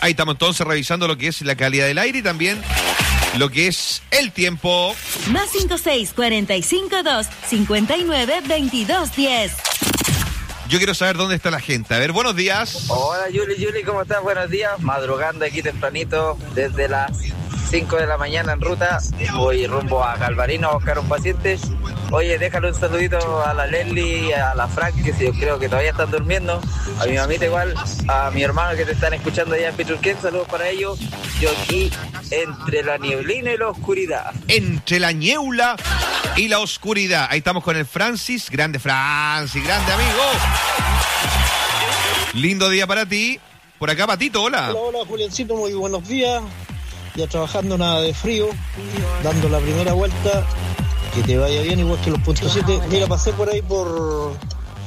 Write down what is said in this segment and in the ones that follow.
Ahí estamos entonces revisando lo que es la calidad del aire y también lo que es el tiempo. Más 56452-592210. Yo quiero saber dónde está la gente. A ver, buenos días. Hola Yuli, ¿cómo estás? Buenos días. Madrugando aquí tempranito desde las 5 de la mañana en ruta. Voy rumbo a Galvarino a buscar un paciente. Oye, déjale un saludito a la Leslie, a la Frank, que yo creo que todavía están durmiendo. A mi mamita igual, a mi hermano que te están escuchando allá en Pichurquén. Saludos para ellos. Yo aquí entre la nieblina y la oscuridad. Entre la niebla y la oscuridad. Ahí estamos con el Francis. Grande Francis, grande amigo. Lindo día para ti. Por acá, Patito, hola. Hola, Juliancito, muy buenos días. Ya trabajando, nada de frío, dando la primera vuelta. Que te vaya bien, igual que los puntos 7. Mira, pasé por ahí por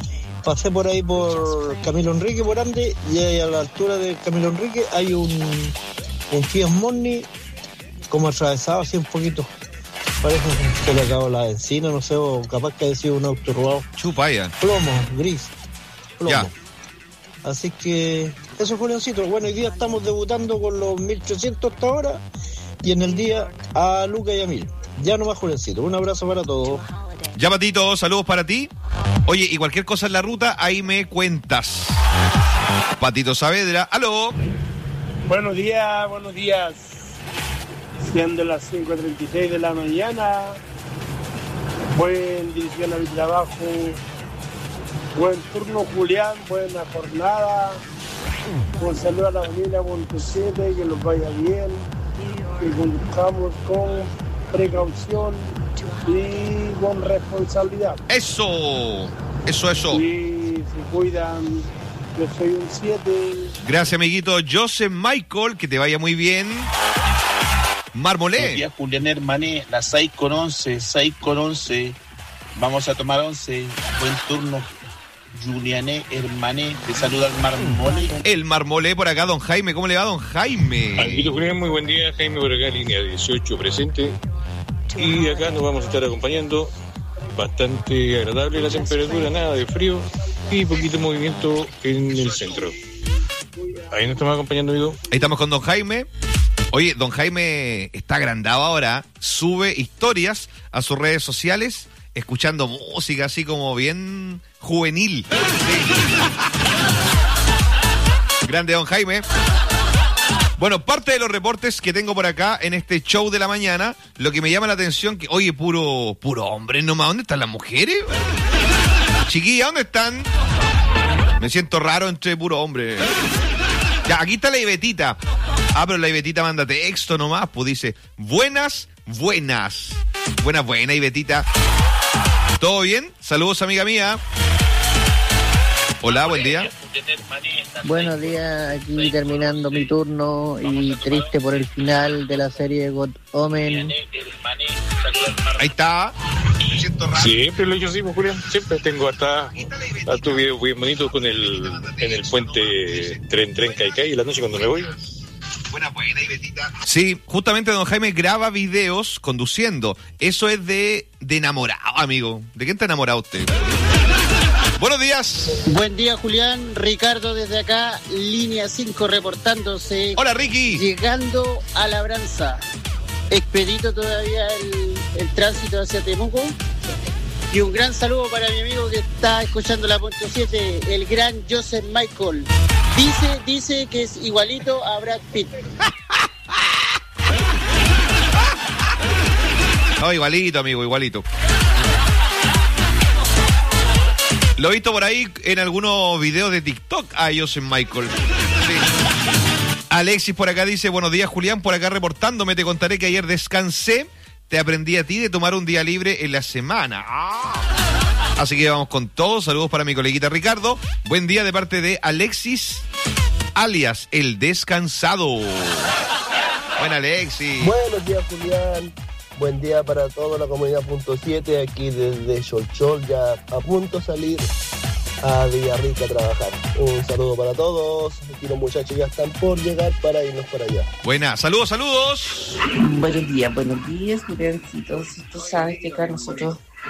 Camilo Enrique, por Ande, y ahí a la altura de Camilo Enrique hay un Fiat Morni como atravesado así un poquito. Parece que se le acabó la encina, no sé, o capaz que haya sido un auto robado. Chupaya. Plomo, gris. Plomo. Ya. Así que eso, Juliancito. Bueno, hoy día estamos debutando con los 1300 hasta ahora y en el día a Luca y a Mil. Ya nomás, Juliancito. Un abrazo para todos. Ya, Patito, saludos para ti. Oye, y cualquier cosa en la ruta, ahí me cuentas. Patito Saavedra, aló. Buenos días. Siendo las 5:36 de la mañana. Buen dirección a mi trabajo. Buen turno, Julián. Buena jornada. Un saludo a la familia Montesiete, que los vaya bien. Que conduzcamos con precaución y con responsabilidad. Eso. Y se cuidan. Yo soy un 7. Gracias, amiguito Joseph Michael, que te vaya muy bien. Marmolé. Buenos días, Julián Hermané, las 6:11. Vamos a tomar 11. Buen turno, Juliané Hermané. Te saluda el Marmolé. El Marmolé por acá, don Jaime. ¿Cómo le va, don Jaime? Amiguito Julián, muy buen día. Jaime por acá, línea 18 presente. Y acá nos vamos a estar acompañando. Bastante agradable la temperatura, nada de frío y poquito movimiento en el centro. Ahí nos estamos acompañando, amigo. Ahí estamos con don Jaime. Oye, don Jaime está agrandado ahora. Sube historias a sus redes sociales escuchando música así como bien juvenil. Sí. Grande don Jaime. Bueno, parte de los reportes que tengo por acá en este show de la mañana, lo que me llama la atención, que oye, puro hombre nomás. ¿Dónde están las mujeres? Chiquilla, ¿dónde están? Me siento raro entre puro hombre. Ya, aquí está la Ibetita. Ah, pero la Ibetita manda texto nomás, pues dice, buenas. Buenas, Ibetita. ¿Todo bien? Saludos, amiga mía. Hola, buen día. Buenos días, aquí terminando mi turno y triste por el final de la serie God Omen. Ahí está. Me siento raro. Siempre lo he hecho así, Julián. Siempre tengo hasta tu video muy bonito en el puente tren Caicay y la noche cuando me voy. Buena, Ibetita. Sí, justamente don Jaime graba videos conduciendo. Eso es de enamorado, amigo. ¿De quién está enamorado usted? Buenos días. Buen día, Julián. Ricardo desde acá, línea 5 reportándose. Hola, Ricky. Llegando a Labranza. Expedito todavía el tránsito hacia Temuco. Y un gran saludo para mi amigo que está escuchando la Punto 7, el gran Joseph Michael. Dice que es igualito a Brad Pitt. No, igualito, amigo, igualito. Lo he visto por ahí en algunos videos de TikTok a Joseph Michael. Sí. Alexis por acá dice, buenos días, Julián, por acá reportándome, te contaré que ayer descansé, te aprendí a ti de tomar un día libre en la semana. Así que vamos con todo. Saludos para mi coleguita Ricardo. Buen día de parte de Alexis, alias El Descansado. Buen Alexis. Buenos días, Julián. Buen día para toda la comunidad Punto 7, aquí desde Cholchol, ya a punto de salir a Villarrica a trabajar. Un saludo para todos. Aquí los muchachos ya están por llegar para irnos para allá. Buena, saludos. Buenos días, Juliancitos. Tú sabes que acá nosotros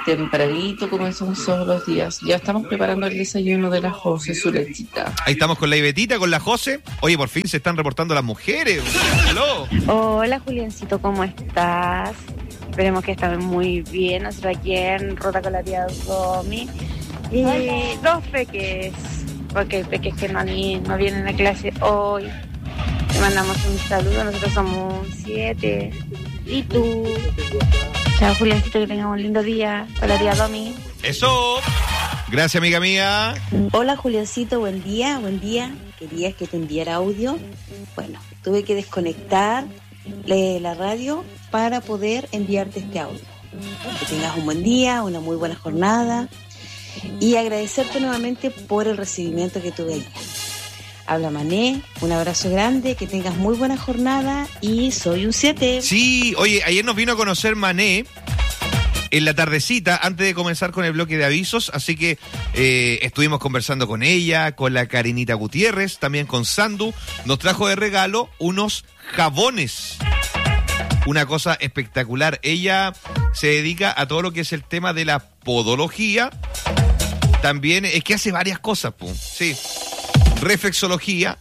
tempranito comenzamos todos los días. Ya estamos preparando el desayuno de la José, su lechita. Ahí estamos con la Ibetita, con la José. Oye, por fin se están reportando las mujeres. ¡Aló! Hola, Juliancito, ¿cómo estás? Esperemos que estén muy bien. Nosotros aquí en Ruta con la tía Domi. Y dos peques, porque hay peques que no vienen a clase hoy. Le mandamos un saludo, nosotros somos 7. ¿Y tú? Chao, Juliancito, que tengamos un lindo día con la tía Domi. ¡Eso! Gracias, amiga mía. Hola, Juliancito, buen día. Querías que te enviara audio. Bueno, tuve que desconectar la radio para poder enviarte este audio. Que tengas un buen día, una muy buena jornada y agradecerte nuevamente por el recibimiento que tuve ayer. Habla Mané, un abrazo grande, que tengas muy buena jornada y soy un 7. Sí, oye, ayer nos vino a conocer Mané en la tardecita, antes de comenzar con el bloque de avisos, así que estuvimos conversando con ella, con la Karinita Gutiérrez, también con Sandu. Nos trajo de regalo unos jabones. Una cosa espectacular. Ella se dedica a todo lo que es el tema de la podología. También es que hace varias cosas, sí. Reflexología.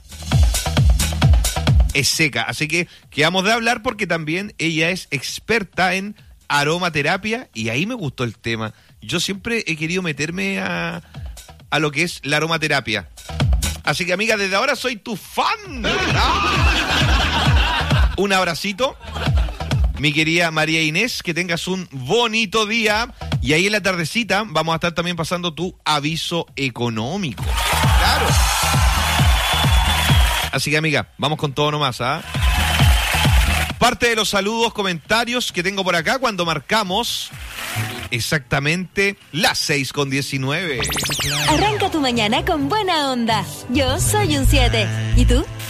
Es seca, así que quedamos de hablar porque también ella es experta en aromaterapia y ahí me gustó el tema. Yo siempre he querido meterme a lo que es la aromaterapia. Así que, amiga, desde ahora soy tu fan. ¡Ah! Un abracito. Mi querida María Inés, que tengas un bonito día. Y ahí en la tardecita vamos a estar también pasando tu aviso económico. Claro. Así que, amiga, vamos con todo nomás, ¿ah? Parte de los saludos, comentarios que tengo por acá cuando marcamos exactamente las 6:19. Arranca tu mañana con buena onda. Yo soy un 7. ¿Y tú?